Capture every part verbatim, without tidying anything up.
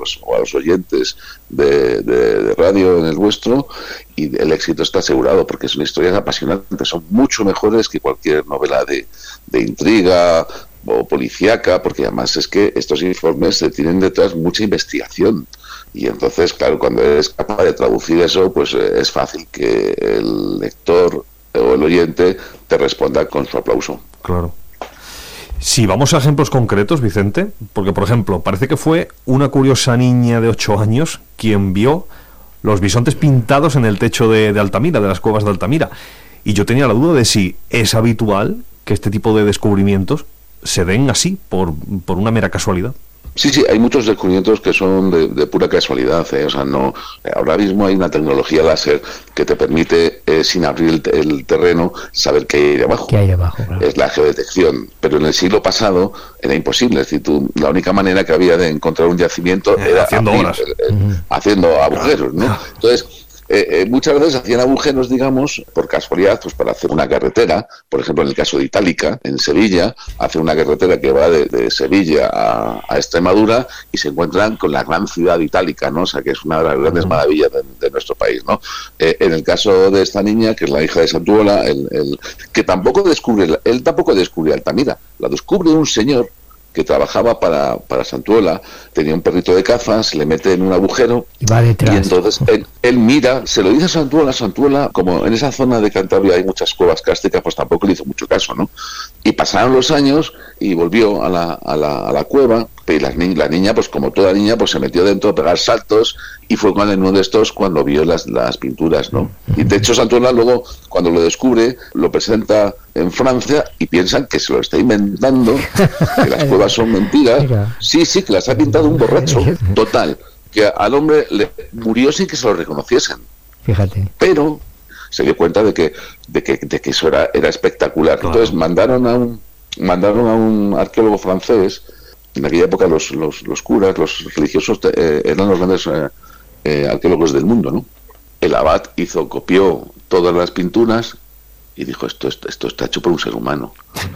pues, o a los oyentes de, de, de radio en el vuestro, y el éxito está asegurado, porque son historias apasionantes, son mucho mejores que cualquier novela de, de intriga o policíaca, porque además es que estos informes se tienen detrás mucha investigación, y entonces, claro, cuando eres capaz de traducir eso, pues eh, es fácil que el lector o el oyente te responda con su aplauso. Claro. Si vamos a ejemplos concretos, Vicente, porque, por ejemplo, parece que fue una curiosa niña de ocho años quien vio los bisontes pintados en el techo de, de Altamira, de las cuevas de Altamira, y yo tenía la duda de si es habitual que este tipo de descubrimientos se den así, por, por una mera casualidad. Sí, sí, hay muchos descubrimientos que son de, de pura casualidad, ¿eh? O sea, no. Ahora mismo hay una tecnología láser que te permite, eh, sin abrir el, el terreno, saber qué hay debajo. ¿Qué hay debajo? Claro. Es la geodetección. Pero en el siglo pasado era imposible. Es decir, tú, la única manera que había de encontrar un yacimiento eh, era haciendo abrir, horas, eh, uh-huh. haciendo agujeros, ¿no? Entonces, Eh, eh, muchas veces hacían agujeros, digamos, por casualidad, pues para hacer una carretera. Por ejemplo, en el caso de Itálica, en Sevilla, hace una carretera que va de, de Sevilla a, a Extremadura, y se encuentran con la gran ciudad itálica, ¿no? O sea, que es una de las grandes maravillas de, de nuestro país, ¿no? Eh, en el caso de esta niña, que es la hija de Santuola, el, el, que tampoco descubre, él tampoco descubre Altamira, la descubre un señor que trabajaba para, para Santuola, tenía un perrito de caza, se le mete en un agujero y va detrás. Y entonces él, él mira, se lo dice a Santuola, Santuola, como en esa zona de Cantabria hay muchas cuevas cársticas, pues tampoco le hizo mucho caso, ¿no? Y pasaron los años y volvió a la, a la, a la cueva, y la, la niña, pues como toda niña, pues se metió dentro a pegar saltos, y fue cuando en uno de estos cuando vio las, las pinturas, ¿no? Y de hecho Santuola luego, cuando lo descubre, lo presenta en Francia y piensan que se lo está inventando, que las cuevas son mentiras. Sí, sí, que las ha pintado un borracho, total, que al hombre le murió sin que se lo reconociesen. Fíjate. Pero se dio cuenta de que de que, de que eso era, era espectacular. Claro. Entonces mandaron a un mandaron a un arqueólogo francés. En aquella época los, los, los curas, los religiosos eh, eran los grandes eh, eh, arqueólogos del mundo, ¿no? El abad hizo, copió todas las pinturas y dijo, esto, esto, esto está hecho por un ser humano.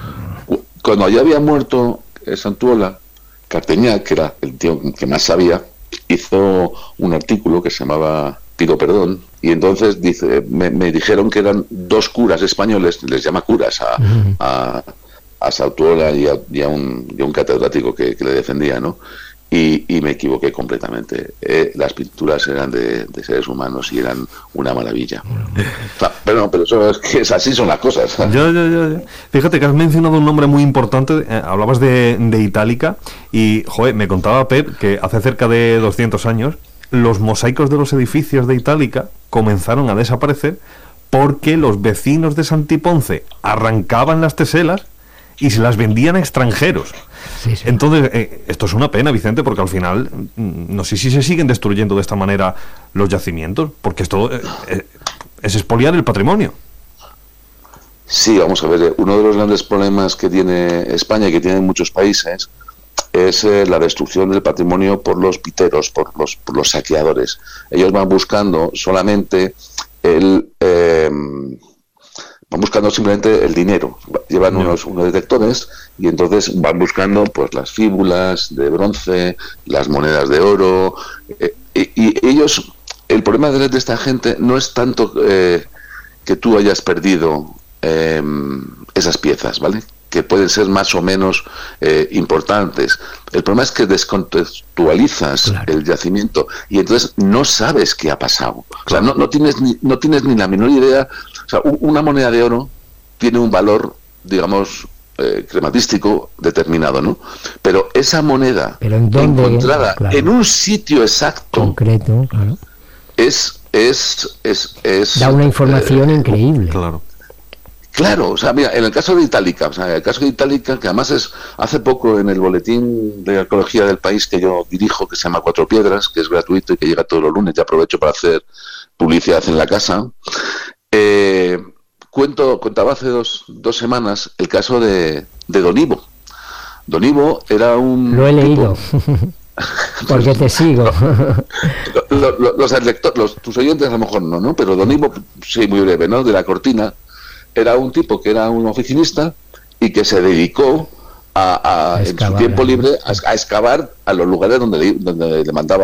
Cuando ya había muerto eh, Santuola, Carteñat, que era el tío que más sabía, hizo un artículo que se llamaba Pido Perdón, y entonces dice, me, me dijeron que eran dos curas españoles, les llama curas a, a, a Santuola y a, y a, un, y a un catedrático que, que le defendía, ¿no? Y, y me equivoqué completamente. Eh, las pinturas eran de, de seres humanos y eran una maravilla. O sea, pero, pero eso es que es así son las cosas. Yo, yo, yo, yo. Fíjate que has mencionado un nombre muy importante. Eh, hablabas de, de Itálica y, joder, me contaba Pep que hace cerca de doscientos años los mosaicos de los edificios de Itálica comenzaron a desaparecer porque los vecinos de Santiponce arrancaban las teselas y se las vendían a extranjeros. Sí, sí. Entonces, eh, esto es una pena, Vicente, porque al final no sé si se siguen destruyendo de esta manera los yacimientos, porque esto eh, eh, es expoliar el patrimonio. Sí, vamos a ver, uno de los grandes problemas que tiene España y que tienen muchos países es eh, la destrucción del patrimonio por los piteros, por los, por los saqueadores. Ellos van buscando solamente el... Eh, van buscando simplemente el dinero, llevan no. unos, unos detectores y entonces van buscando pues las fíbulas de bronce, las monedas de oro, eh, y, y ellos, el problema de, de esta gente no es tanto eh, que tú hayas perdido eh, esas piezas, ¿vale? Que pueden ser más o menos eh, importantes. El problema es que descontextualizas claro. el yacimiento y entonces no sabes qué ha pasado. O sea, no, no tienes ni, no tienes ni la menor idea. O sea, una moneda de oro tiene un valor, digamos, eh, crematístico determinado, ¿no? Pero esa moneda ¿Pero en dónde? encontrada claro. en un sitio exacto, concreto, claro. es, es, es, es da una información eh, increíble. Claro. Claro, o sea, mira, en el caso de Itálica, o sea, en el caso de Itálica, que además es, hace poco en el boletín de arqueología del país que yo dirijo, que se llama Cuatro Piedras, que es gratuito y que llega todos los lunes, ya aprovecho para hacer publicidad en la casa, eh, cuento, contaba hace dos, dos semanas el caso de, de Don Ivo. Don Ivo era un... Lo he leído. Porque te sigo. los, los, los, lector, los tus oyentes a lo mejor no, ¿no? Pero Don Ivo, sí, muy breve, ¿no? De la Cortina, era un tipo que era un oficinista y que se dedicó a, a, en su Excavar, tiempo ¿no? libre a, a excavar a los lugares donde le, donde le mandaba